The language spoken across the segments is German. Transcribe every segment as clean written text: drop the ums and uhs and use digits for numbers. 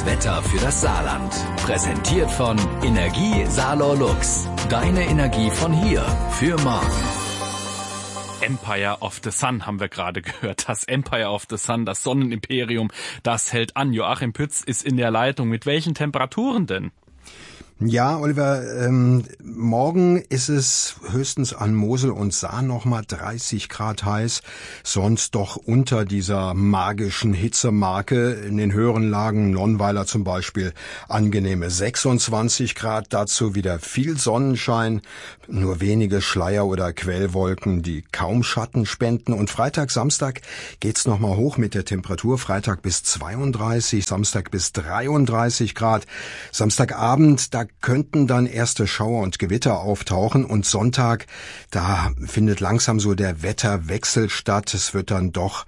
Das Wetter für das Saarland. Präsentiert von Energie Saarlor Lux. Deine Energie von hier für morgen. Empire of the Sun haben wir gerade gehört. Das Empire of the Sun, das Sonnenimperium, das hält an. Joachim Pütz ist in der Leitung. Mit welchen Temperaturen denn? Ja, Oliver, morgen ist es höchstens an Mosel und Saar nochmal 30 Grad heiß, sonst doch unter dieser magischen Hitzemarke. In den höheren Lagen, Nonnweiler zum Beispiel, angenehme 26 Grad, dazu wieder viel Sonnenschein, nur wenige Schleier- oder Quellwolken, die kaum Schatten spenden. Und Freitag, Samstag geht's nochmal hoch mit der Temperatur. Freitag bis 32, Samstag bis 33 Grad. Samstagabend, da könnten dann erste Schauer und Gewitter auftauchen, und Sonntag, da findet langsam so der Wetterwechsel statt. Es wird dann doch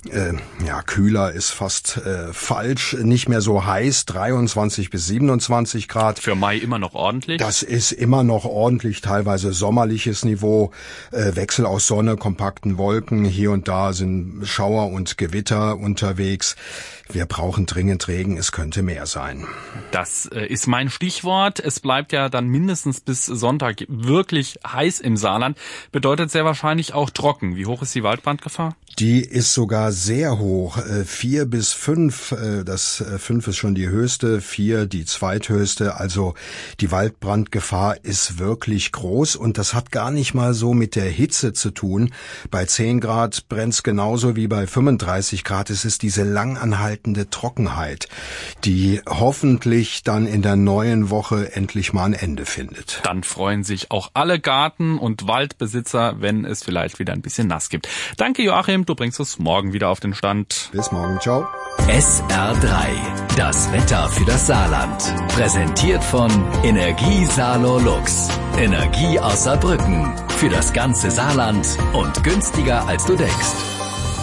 kühler ist fast falsch, nicht mehr so heiß, 23 bis 27 Grad. Für Mai immer noch ordentlich? Das ist immer noch ordentlich, teilweise sommerliches Niveau, Wechsel aus Sonne, kompakten Wolken, hier und da sind Schauer und Gewitter unterwegs. Wir brauchen dringend Regen, es könnte mehr sein. Das ist mein Stichwort. Es bleibt ja dann mindestens bis Sonntag wirklich heiß im Saarland. Bedeutet sehr wahrscheinlich auch trocken. Wie hoch ist die Waldbrandgefahr? Die ist sogar sehr hoch, 4 bis 5, das 5 ist schon die höchste, 4 die zweithöchste, also die Waldbrandgefahr ist wirklich groß, und das hat gar nicht mal so mit der Hitze zu tun. Bei 10 Grad brennt's genauso wie bei 35 Grad, es ist diese langanhaltende Trockenheit, die hoffentlich dann in der neuen Woche endlich mal ein Ende findet. Dann freuen sich auch alle Garten- und Waldbesitzer, wenn es vielleicht wieder ein bisschen nass gibt. Danke, Joachim. Du bringst es morgen wieder auf den Stand. Bis morgen, ciao. SR3, das Wetter für das Saarland. Präsentiert von Energie Saarlor Lux. Energie aus Saarbrücken. Für das ganze Saarland und günstiger als du denkst.